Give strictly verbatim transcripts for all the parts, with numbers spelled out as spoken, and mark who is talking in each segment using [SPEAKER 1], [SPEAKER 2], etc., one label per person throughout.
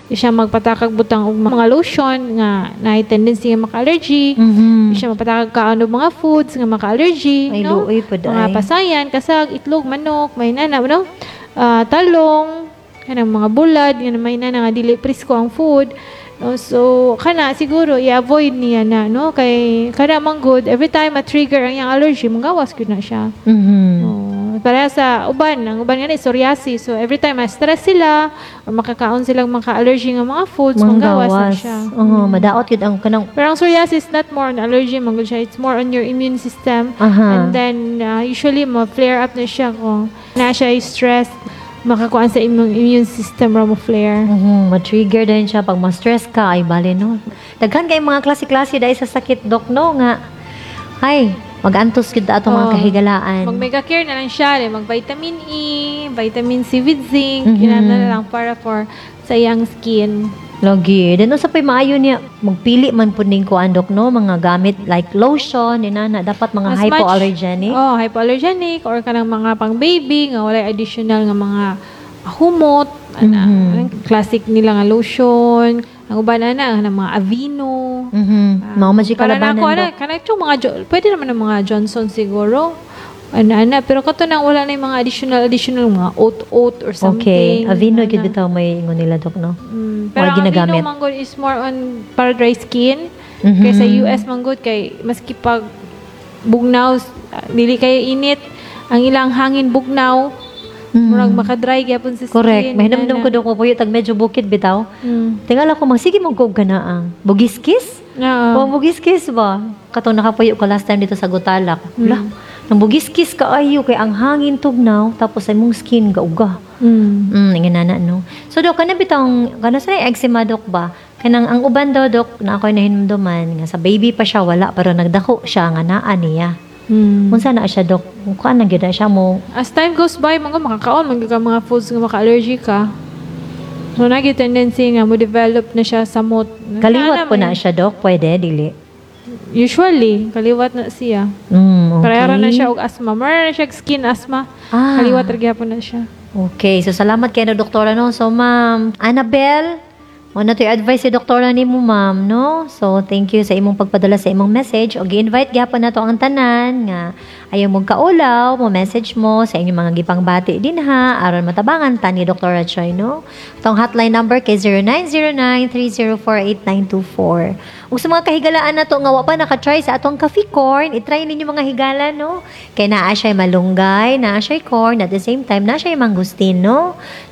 [SPEAKER 1] siya magpatakag butang og mga lotion nga na tendency nga maka-allergy.
[SPEAKER 2] Mhm.
[SPEAKER 1] Siya magpatakag kaano mga foods nga maka-allergy,
[SPEAKER 2] Ay,
[SPEAKER 1] no?
[SPEAKER 2] luoy pa
[SPEAKER 1] Mga
[SPEAKER 2] day.
[SPEAKER 1] pasayan, kasag, itlog, manok, may nana, no? Ah, talong, kanang mga bulad, nga may nana nga dili presko ang food. No, so kana siguro i-avoid niya na, no, kay kada man good every time ma-trigger ang iyang allergy manggawas gyud na siya.
[SPEAKER 2] Mhm.
[SPEAKER 1] Oh, para sa uban, ang uban nga ni psoriasis. So every time ma-stress sila or makakaon silang maka-allergy nga mga foods, manggawas na
[SPEAKER 2] Manggawas.
[SPEAKER 1] siya.
[SPEAKER 2] Oo, madaot yun ang kanang
[SPEAKER 1] Pero ang psoriasis not more on allergy man gyud siya, it's more on your immune system.
[SPEAKER 2] aha.
[SPEAKER 1] And then uh, usually mo flare up na siya kung na siya stress, makakuan sa immune immune system ra mo flare.
[SPEAKER 2] Mhm, ma-trigger din siya pag ma-stress ka ay bali no. Daghan kay mga klase-klase dahil sa sakit dok no nga. Ay, mag-antos gid ato mga
[SPEAKER 1] Oo.
[SPEAKER 2] kahigalaan.
[SPEAKER 1] Mag mega care na lang siya, mag vitamin E, vitamin C with zinc,
[SPEAKER 2] Mhm.
[SPEAKER 1] mm na lang para for sa iyang skin.
[SPEAKER 2] Lagi. Then sa pay maayo niya magpili man pud ning kuan dok no mga gamit like lotion inana dapat mga
[SPEAKER 1] As much-
[SPEAKER 2] hypoallergenic.
[SPEAKER 1] Oh, hypoallergenic or kanang mga pang baby nga walay additional nga mga humot, ana,
[SPEAKER 2] Mhm.
[SPEAKER 1] anong classic nila nga lotion, ang uban ana nga mga Aveeno.
[SPEAKER 2] Mhm. Mga magic
[SPEAKER 1] Para na
[SPEAKER 2] kalabanan
[SPEAKER 1] ako, ana,
[SPEAKER 2] dok.
[SPEAKER 1] kana itong mga, Jo- pwede naman ng mga Johnson siguro. Ana, ana, pero kato nang wala na yung mga additional, additional, mga oat-oat or something.
[SPEAKER 2] Okay, Aveeno
[SPEAKER 1] Ana.
[SPEAKER 2] gid bitaw may ingon nila dok no.
[SPEAKER 1] Mm,
[SPEAKER 2] Or
[SPEAKER 1] pero ang
[SPEAKER 2] ginagamit.
[SPEAKER 1] Aveeno manggod is more on para dry skin.
[SPEAKER 2] Mhm.
[SPEAKER 1] Kaya sa U S manggod kay maski pag bugnaw, ah, dili kayo init, ang ilang hangin bugnaw,
[SPEAKER 2] Mhm.
[SPEAKER 1] murag makadry gyapon sa skin.
[SPEAKER 2] Correct. Mahinamdam
[SPEAKER 1] ana.
[SPEAKER 2] ko dok mo puyo tag medyo bukid bitaw.
[SPEAKER 1] Mm.
[SPEAKER 2] Tingala ko mag sige mo kog ganaang. Bugis-kiss?
[SPEAKER 1] Oo.
[SPEAKER 2] O, bugis-kiss ba? Katong nakapuyo ko last time dito sa Gutalak.
[SPEAKER 1] Mm.
[SPEAKER 2] Wala. Nang bugis-kiss ka ayo kay ang hangin tugnaw tapos ay mong skin gauga.
[SPEAKER 1] Mm.
[SPEAKER 2] Mm, inganana no. So dok kana bitong kana sa eczema dok ba? Kanang ang uban daw dok na ako'y nahinumduman nga sa baby pa siya wala pero nagdako siya nga naa niya.
[SPEAKER 1] Mm.
[SPEAKER 2] Unsa na siya dok? Kung na gyud na siya mo.
[SPEAKER 1] As time goes by, mga makakaon, mga ka mga foods nga maka-allergy ka. So, nagi tendency nga mo develop na siya sa mood.
[SPEAKER 2] Kaliwat po na siya dok, pwede dili.
[SPEAKER 1] Usually, kaliwat na siya.
[SPEAKER 2] Mm, okay.
[SPEAKER 1] Parehara na siya og asthma. Mara na siya og skin asthma.
[SPEAKER 2] Ah.
[SPEAKER 1] Kaliwat ra gyapon na siya.
[SPEAKER 2] Okay, so salamat kay na doktora no. So ma'am Annabelle, mo na to yung advice si doktora ni mo ma'am no. So thank you sa imong pagpadala sa imong message o gi-invite gyapon na to ang tanan nga ayaw mo kaulaw, mo message mo sa inyong mga gipangbati din ha aron matabangan ta ni Doktora Choi no. Tong hotline number kay zero nine zero nine three zero four eight nine two four. Ug sa mga kahigalaan na to nga wa pa naka-try sa atong coffee corn, i-try ninyo mga higala no. Kay naa siya malunggay, naa siya corn at the same time naa siya mangustin no.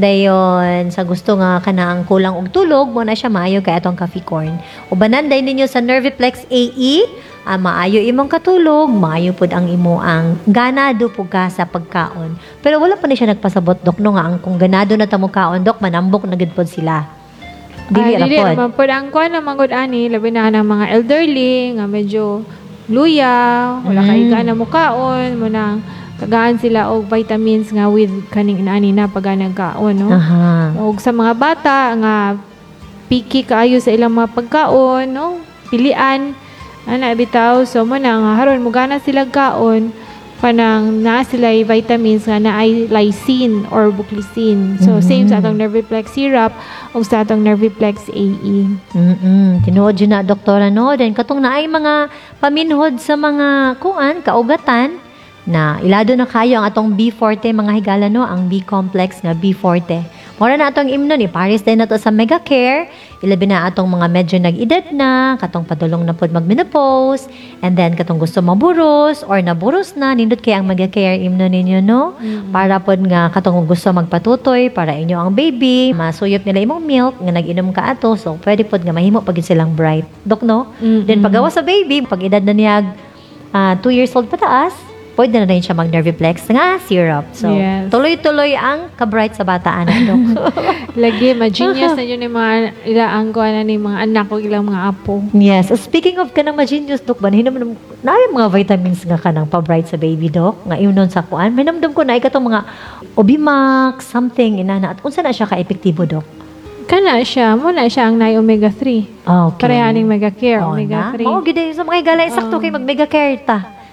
[SPEAKER 2] Dayon sa gusto nga kana ang kulang og tulog mo na siya maayo kay atong coffee corn. Ubanan day ninyo sa Nerviplex A E, ah, maayo imong katulog, maayo pud ang imo ang ganado pud ka sa pagkaon. Pero wala pa ni siya nagpasabot dok no nga ang kung ganado na ta mo kaon dok manambok na gid pod sila. Dili
[SPEAKER 1] Ah,
[SPEAKER 2] ra
[SPEAKER 1] dili
[SPEAKER 2] pod.
[SPEAKER 1] naman po. Ang kuha na manggod ani, labi na ng mga elderly, nga medyo luya, wala
[SPEAKER 2] Mm.
[SPEAKER 1] kay gana mo kaon, mo nang kagaan sila og vitamins nga with kaning inaani na pagana kaon, no?
[SPEAKER 2] Aha.
[SPEAKER 1] Og sa mga bata nga picky kaayo sa ilang mga pagkaon, no? Pilian ana bitaw so mo nang haron mo gana sila kaon kanang naa sila vitamins nga naay lysine or buclicine. So
[SPEAKER 2] Mhm.
[SPEAKER 1] same sa atong Nerviplex syrup o sa atong Nerviplex A E.
[SPEAKER 2] Mm-mm. Tinuod yun na, doktora, no? Then, katong na ay mga paminhod sa mga kuan, kaugatan, na ilado na kayo ang atong B forte, mga higala, no? Ang B-complex nga B forte. Mora na atong imnon, iparis din na to sa Mega Care. Ilabi na atong mga medyo nag-edad na, katong padulong na pod mag-menopause, and then katong gusto maburos, or naburos na, nindot kay ang Mega Care imnon ninyo, no? Para pod nga katong gusto magpatutoy para inyo ang baby, masuyop nila imong milk nga nag-inom ka ato, so pwede pod nga mahimo pagid silang bright. Dok no?
[SPEAKER 1] Mm-mm.
[SPEAKER 2] Then paggawa sa baby, pag edad na niya two years old pataas, pwede na rin siya mag Nerviplex nga syrup. So
[SPEAKER 1] Yes.
[SPEAKER 2] tuloy-tuloy ang ka-bright sa bata anak dok.
[SPEAKER 1] Lagi ma-genius na yun yung mga ilaang kuha na ni mga anak o ilang mga apo.
[SPEAKER 2] Yes. So, speaking of kanang ma-genius dok ba, nahinam na ay mga vitamins nga kanang pa-bright sa baby dok nga iunon sa kuan. May namdam ko na ay katong mga Obimax something inana at unsa na siya ka-epektibo dok.
[SPEAKER 1] Kana siya, muna siya ang nai omega three.
[SPEAKER 2] Okay.
[SPEAKER 1] Pareha ning Mega Care,
[SPEAKER 2] Oo
[SPEAKER 1] omega
[SPEAKER 2] na.
[SPEAKER 1] three.
[SPEAKER 2] Mao gid sa mga higala sakto
[SPEAKER 1] Oo.
[SPEAKER 2] kay mag mega care ta.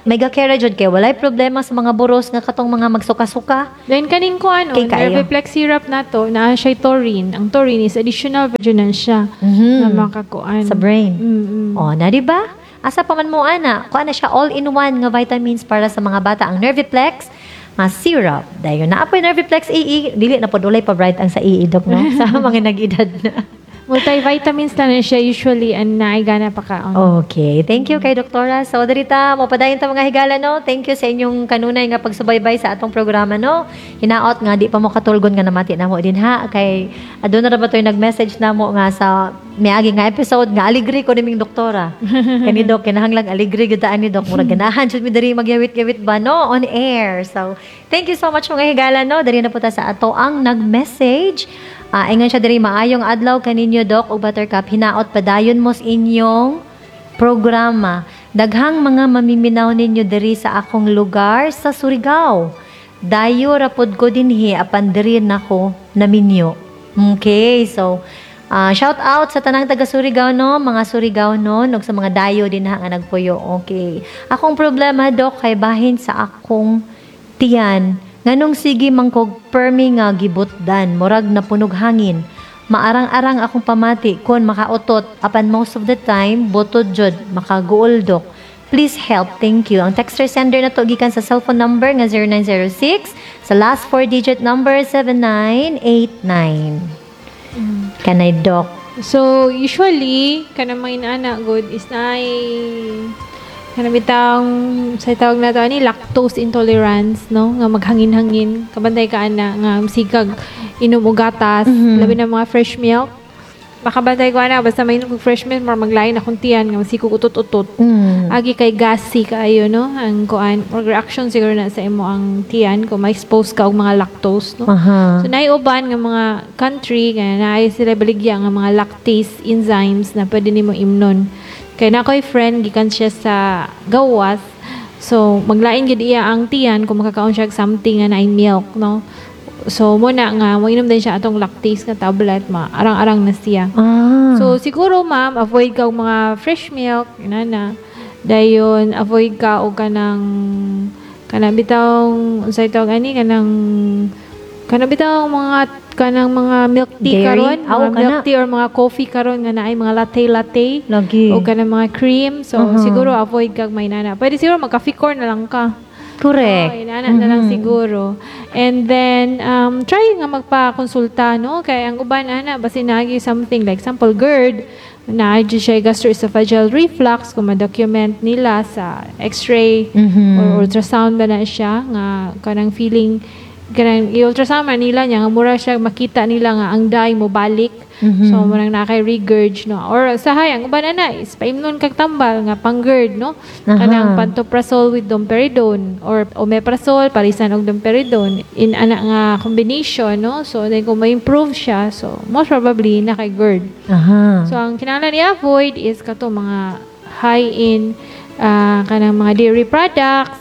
[SPEAKER 2] may gakera jud kay walay problema sa mga buros nga katong mga magsuka-suka.
[SPEAKER 1] Then kaning ko ano,
[SPEAKER 2] Kay kayo.
[SPEAKER 1] Nerviplex syrup na to, na siya taurine. Ang taurine is additional virginal siya
[SPEAKER 2] Mhm.
[SPEAKER 1] na makakuan.
[SPEAKER 2] Sa brain.
[SPEAKER 1] Mm-mm.
[SPEAKER 2] O, na di ba? Asa pa man mo ana, kuha na siya all-in-one nga vitamins para sa mga bata ang Nerviplex nga syrup. Dayon na apoy Nerviplex E E, dili na pod ulay pa bright ang sa E E dok no sa mga nag-edad na.
[SPEAKER 1] Multivitamins na na siya usually and naigana pa ka.
[SPEAKER 2] Okay. Thank you kay Doktora. So, darita, mapadayon ta mga higala, no? Thank you sa inyong kanunay nga pagsubaybay sa atong programa, no? Hinaot nga, di pa mo katulgon nga namati na mo din, ha? Kay, adun na ba ito yung nag-message na mo nga sa miagi nga episode nga aligri ko niming doktora. Kani Dok, kinahanglang aligri gudaan ni Dok. Murag ganahan, should mi dari magyawit-yawit ba, no? On air. So, thank you so much mga higala, no? Dari na po ta sa ato ang nag-message. Uh, ingon siya diri maayong adlaw kaninyo Doc o Buttercup, hinaot padayon mo sa inyong programa. Daghang mga mamiminaw ninyo diri sa akong lugar sa Surigao. Dayo rapod ko dinhi apan diri nako naminyo. Okay, so uh, shout out sa tanang taga Surigao no, mga Surigao no, ug sa mga dayo din ha nga nagpuyo. Okay. Akong problema Doc kay bahin sa akong tiyan. Nganong sige mangkog permi nga gibutdan, murag na punog hangin. Maarang-arang akong pamati kon makautot, apan most of the time, butod jud, makaguol Dok. Please help, thank you. Ang texter sender na to gikan sa cellphone number nga zero nine zero six, sa last four digit number seven nine eight nine. Mm. Kanay Dok.
[SPEAKER 1] So, usually, kanang mga inaana good is na kanang bitang sa tawag na to ani lactose intolerance no nga maghangin-hangin kabantay ka ana nga sigag inom og gatas mm-hmm. labi na mga fresh milk makabantay ko ana basta may inom og fresh milk mar maglain akong tiyan nga masikog utot-utot mm. agi kay gassy kaayo no ang kuan or reaction siguro na sa imo ang tiyan kung ma-expose ka og mga lactose no uh-huh. So naay uban nga mga country nga naay sila baligya nga mga lactase enzymes na pwede nimo imnon. Kaya na ako'y friend, gikan siya sa gawas. So, maglain gid iya ang tiyan kung makakaon siya something nga na milk, no? So, muna nga, mainom din siya atong lactase nga tablet, ma arang-arang na siya. Ah. So, siguro, ma'am, avoid ka og mga fresh milk, inana. Dayon, avoid ka og kanang, kanang bitawng, unsay tawag ani, kanang, kanang bitawng mga, kanang mga milk tea karon, mga oh, milk tea or mga coffee karon nga naay mga latte latte lagi o kanang mga cream. So uh-huh. siguro avoid kag may nana. Pwede siguro mag-coffee corn na lang ka.
[SPEAKER 2] Correct.
[SPEAKER 1] Oh, inana mm-hmm. na lang siguro. And then um try nga magpa-konsulta no kay ang uban ana basin nagi something like example GERD na siya gastroesophageal reflux kung ma-document nila sa x-ray mm-hmm. or ultrasound ba na siya nga kanang feeling kanang i-ultrasound man nila niya nga mura siya makita nila nga ang dye mo balik mm-hmm. so murang na kay regurg no or sa hayang uban na is paimnon kag tambal nga pang GERD no uh-huh. kanang pantoprazole with domperidone or omeprazole parisan og domperidone in ana nga combination no so then kung ma-improve siya so most probably na kay GERD uh-huh. So ang kinahanglan i-avoid is kato mga high in uh, kanang mga dairy products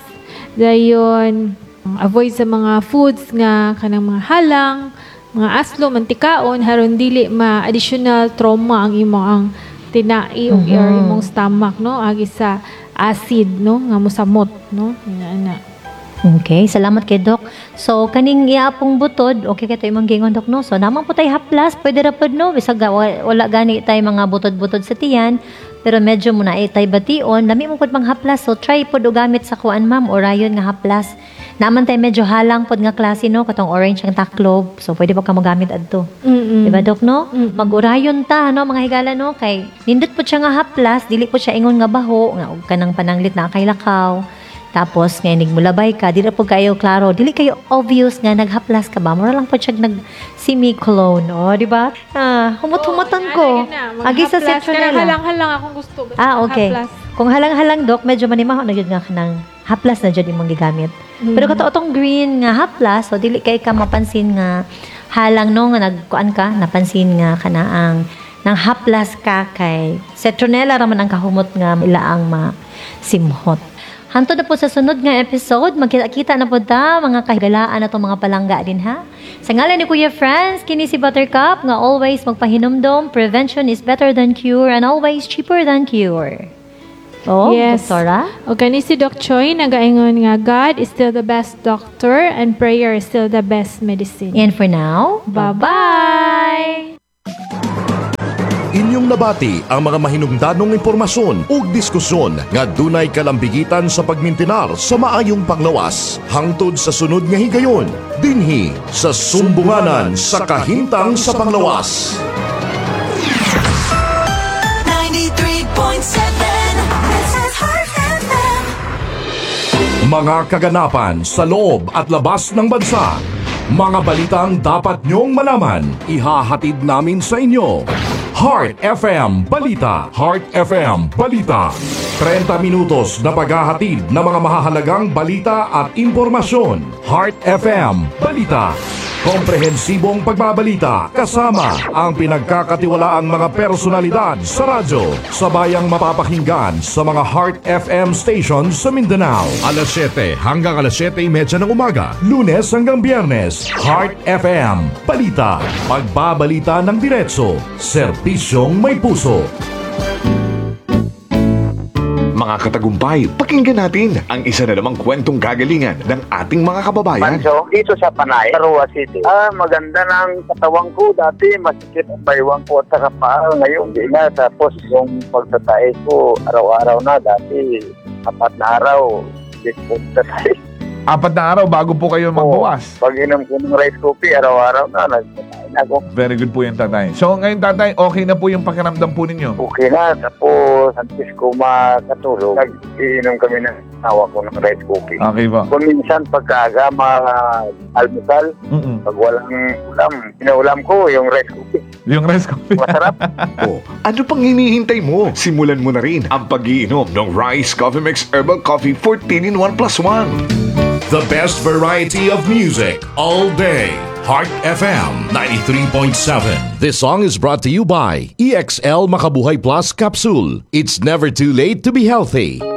[SPEAKER 1] dayon avoid sa mga foods nga kanang mga halang, mga aslo, mantikaon haron dili ma-additional trauma ang imo ang tinai o uh-huh. imong stomach no agi sa acid no nga mosamot no ina.
[SPEAKER 2] Okay, salamat kay Doc. So kaning iapong butod, okay kay to imong gingon Doc no. So namang putay haplas, pwede ra pud no bisag wala gani tay mga butod-butod sa tiyan. Pero medyo mo na itay bation, lami mo pud mang haplas. So try pud og gamit sa kuan ma'am or ayon nga haplas. Naman tay medyo halang pod nga klase no katong orange ang taklob. So pwede pa ka magamit adto. Mm-mm. Diba Doc no? Mm-mm. Mag-urayon ta no mga higala no kay nindot pud siya nga haplas, dili pud siya ingon nga baho nga og kanang pananglit na kay lakaw. Tapos ngayon nigmulabay ka, dili po kayo klaro, dili kayo obvious nga naghaplas ka ba? Mura lang po siya nag semi-clone, o, di ba? Ah, humut-humutan ko. Agi sa citronella.
[SPEAKER 1] Halang-halang akong gusto.
[SPEAKER 2] Ah, okay. Haplas. Kung halang-halang, Doc, medyo manimaho na yun nga kanang haplas na dyan imong gigamit. Mm-hmm. Pero kato itong green nga haplas, so dili kay ka mapansin nga halang no, nga nagkuan ka, napansin nga kanaang nang haplas ka kay citronella raman ang kahumot nga ilaang ma-simhot. Hantod na po sa sunod nga episode, magkita-kita na po ta, mga kahigalaan na itong mga palangga din ha. Sa ngalan ni Kuya Franz, kini si Buttercup, nga always magpahinumdom, prevention is better than cure and always cheaper than cure. Oh,
[SPEAKER 1] Yes.
[SPEAKER 2] doktora?
[SPEAKER 1] O kani si Doc Choi nagaingon nga God is still the best doctor and prayer is still the best medicine.
[SPEAKER 2] And for now,
[SPEAKER 1] Bye-bye!
[SPEAKER 3] Inyong nabati ang mga mahinungdanong impormasyon ug diskusyon nga dunay kalambigitan sa pagmintinar sa maayong panglawas hangtod sa sunod nga higayon dinhi sa sumbunganan sa kahimtang sa panglawas.
[SPEAKER 4] ninety-three point seven This is Heart F M.
[SPEAKER 3] Mga kaganapan sa loob at labas ng bansa. Mga balitang dapat nyong malaman, ihahatid namin sa inyo. Heart F M Balita. Heart F M Balita. thirty minutos na paghahatid ng mga mahahalagang balita at impormasyon. Heart F M Balita. Komprehensibong pagbabalita kasama ang pinagkakatiwalaang mga personalidad sa radyo. Sabayang mapapakinggan sa mga Heart F M stations sa Mindanao. alas siyete hanggang alas siyete thirty ng umaga. Lunes hanggang Biyernes. Heart F M Balita. Pagbabalita ng diretso. Serbisyong may puso.
[SPEAKER 5] Mga katagumpay, pakinggan natin ang isa na namang kwentong kagalingan ng ating mga kababayan.
[SPEAKER 6] Manso, dito sa Panay, Arua City. Ah, maganda ng katawang ko. Dati, masikip ang baywang ko at saka paa. Ngayon, di na. Tapos, yung pagtatay ko, araw-araw na. Dati, apat na araw, di ko tatay.
[SPEAKER 7] Apat na araw bago po kayo magbawas.
[SPEAKER 6] Pag inom ko ng rice coffee, araw-araw na, nagtatay na ako.
[SPEAKER 7] Very good po yung tatay. So ngayon tatay, okay na po yung pakiramdam po ninyo?
[SPEAKER 6] Okay na. Tapos, antes ko makatulog, nag-iinom kami ng awa ko ng rice coffee.
[SPEAKER 7] Okay po.
[SPEAKER 6] Kung minsan, pagkaga, ma-almusal,
[SPEAKER 7] Mm-mm.
[SPEAKER 6] pag walang ulam, pinaulam ko yung rice coffee.
[SPEAKER 7] Yung rice coffee.
[SPEAKER 6] Masarap.
[SPEAKER 5] O, ano pang hinihintay mo? Simulan mo na rin ang pag-iinom ng Rice Coffee Mix Herbal Coffee fourteen in one plus one.
[SPEAKER 3] The best variety of music all day. Heart F M ninety-three point seven. This song is brought to you by E X L Makabuhay Plus Capsule. It's never too late to be healthy.